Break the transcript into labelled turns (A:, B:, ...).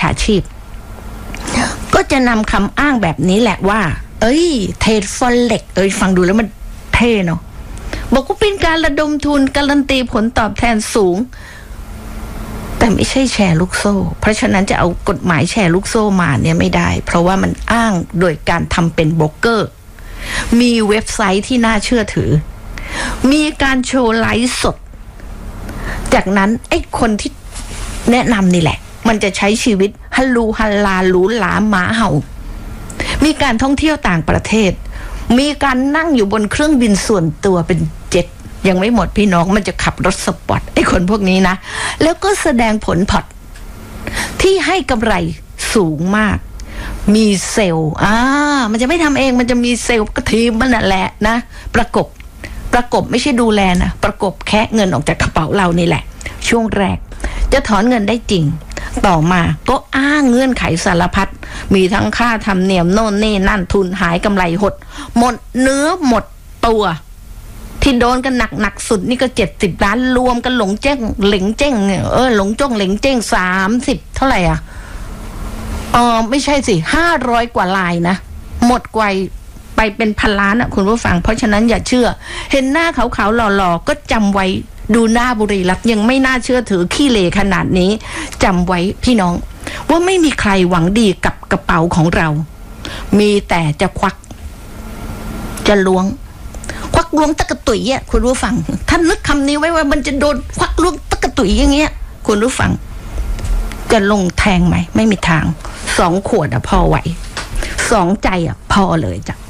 A: ฉาชีพก็จะนำคำอ้างแบบนี้แหละว่าเทรดฟอเร็กฟังดูแล้วมันเท่เนาะบอกว่าเป็นการระดมทุนการันตีผลตอบแทนสูงแต่ไม่ใช่แชร์ลูกโซ่เพราะฉะนั้นจะเอากฎหมายแชร์ลูกโซ่มาเนี่ยไม่ได้เพราะว่ามันอ้างโดยการทำเป็นโบรกเกอร์มีเว็บไซต์ที่น่าเชื่อถือมีการโชว์ไลฟ์สดจากนั้นไอ้คนที่แนะนำนี่แหละมันจะใช้ชีวิตฮัลลูฮัลลาหรูหราหมาเห่ามีการท่องเที่ยวต่างประเทศมีการนั่งอยู่บนเครื่องบินส่วนตัวเป็นเจ็ตยังไม่หมดพี่น้องมันจะขับรถสปอร์ตไอ้คนพวกนี้นะแล้วก็แสดงผลพอร์ตที่ให้กำไรสูงมากมีเซลล์มันจะไม่ทำเองมันจะมีเซลล์ก็ทีมมันนั่นแหละนะประกบไม่ใช่ดูแลนะประกบแคะเงินออกจากกระเป๋าเรานี่แหละช่วงแรกจะถอนเงินได้จริงต่อมาก็อ้างเงื่อนไขสารพัดมีทั้งค่าธรรมเนียมโน่นนี่นั่นทุนหายกำไรหดหมดเนื้อหมดตัวที่โดนกันหนักสุดนี่ก็70 ล้านรวมกันหลงเจ้งเหลงเจ้งหลงจ้งเหลงเจ้ง30เท่าไหร่ไม่ใช่สิ500 กว่าลายนะหมดไวไปเป็นพันล้านคุณผู้ฟังเพราะฉะนั้นอย่าเชื่อเห็นหน้าขาวๆหล่อๆก็จำไว้ดูหน้าบุรีรัตน์ยังไม่น่าเชื่อถือขี้เหร่ขนาดนี้จำไว้พี่น้องว่าไม่มีใครหวังดีกับกระเป๋าของเรามีแต่จะควักจะล้วงตะกะตุยคุณผู้ฟังท่านนึกคำนี้ไว้ว่ามันจะโดนควักล้วงตะกะตุยอย่างเงี้ยคุณผู้ฟังจะลงแทงไหมไม่มีทาง2 ขวดพอไหว2 ใจพอเลยจ้ะ